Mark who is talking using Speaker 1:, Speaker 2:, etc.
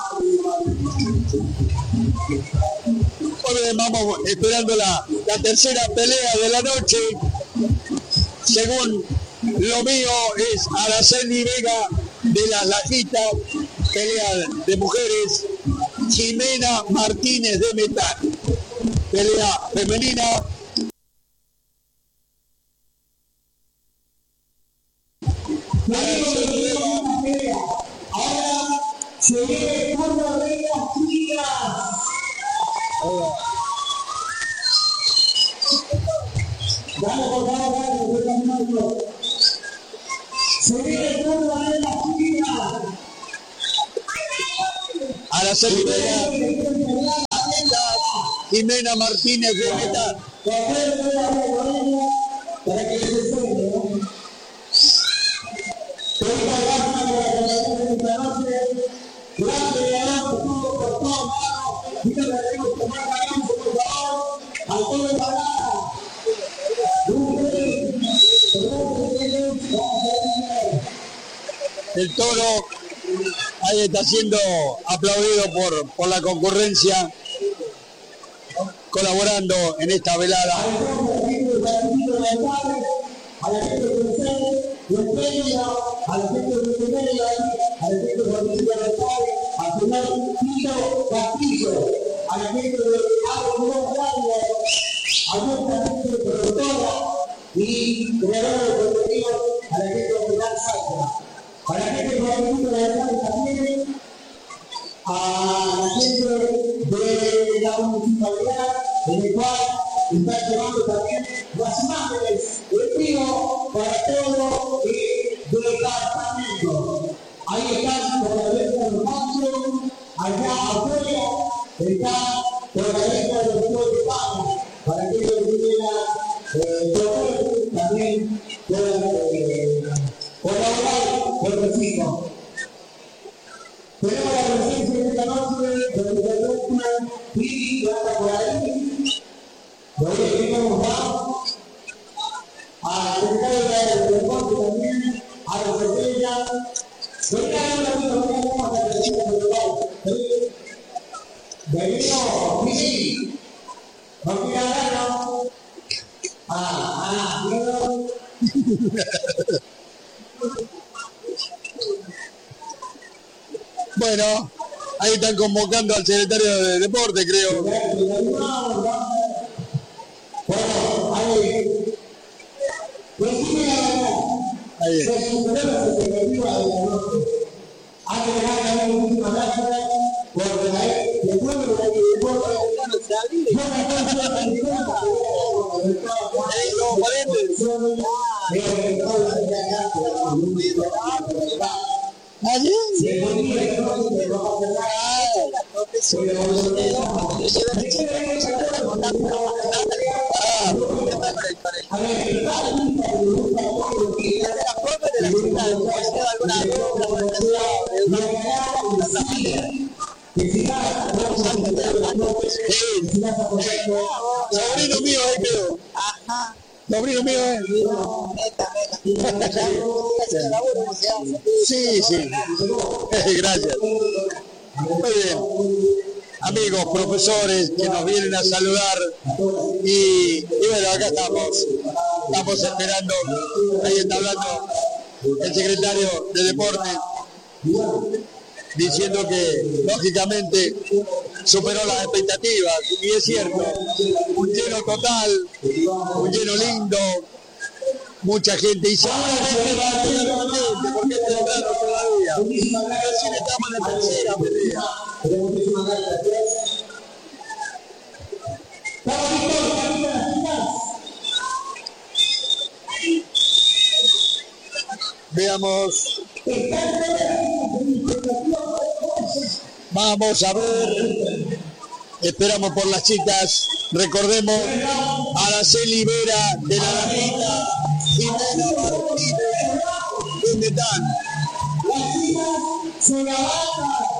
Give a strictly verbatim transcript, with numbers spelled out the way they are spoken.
Speaker 1: Muy bien, vamos esperando la, la tercera pelea de la noche. Según lo mío es Araceli Vega de Las Lajitas, pelea de mujeres. Jimena Martínez de Metal, pelea femenina.
Speaker 2: Ahora se viene el turno de las chicas. Dale, por favor, dale, se viene el turno de las chicas.
Speaker 1: Araceli Vega, Jimena Martínez de Metal.
Speaker 2: Para que se suene, ¿no?
Speaker 1: El toro ahí está siendo aplaudido por, por la concurrencia, colaborando en esta velada.
Speaker 2: A la gente de Mercedes, los premios, a la gente de Mercedes, a la gente de Rodríguez Mercedes, al señor Tito Castillo, a la gente de Agro Radio, a nuestra gente de productora y creadora de contenido, a la gente de Pilar Sacra, a la gente de Rodríguez Mercedes también, a la gente de la municipalidad, en el cual está llevando también las imágenes de trigo para todo el departamento. Ahí están por la venta de los machos, allá afuera está por la venta de los tíos de pago, para que ellos pudieran correr también puedan colaborar con los hijos. Tenemos la presencia de esta noche de la doctora Piri, que anda por ahí. Por ahí tenemos a la secretaria del deporte también, a la secretaria. Venga, una vez vamos a la secretaria del deporte. Venimos, Piri. No quiera ganar. Ah, ah, miedo.
Speaker 1: Bueno, ahí están convocando al secretario de deporte, creo.
Speaker 2: Bueno, ahí. Decime la verdad.
Speaker 1: Ahí.
Speaker 2: Se superó la expectativa de la noche. Hay que dejar que haya muchísimas gracias, porque ahí, después de lo que deporte, yo me encuentro en el
Speaker 1: ¿Allí? Sobrino mío, ahí quedó. Ajá. Sobrino mío, eh. Sí, sí. Gracias. Muy bien. Amigos, profesores que nos vienen a saludar. Y, y bueno, acá estamos. Estamos esperando. Ahí está hablando el secretario de Deporte, diciendo que, lógicamente, superó las expectativas. Y es cierto, un lleno total, un lleno lindo, mucha gente. Y seguramente va a tener más gente, porque es temprano todavía. Recién estamos en la tercera pelea. Veamos. Vamos a ver. Esperamos por las chicas. Recordemos a Araceli Vera de La Lajita, Jimena Martínez de Metal.
Speaker 2: Las chicas se la van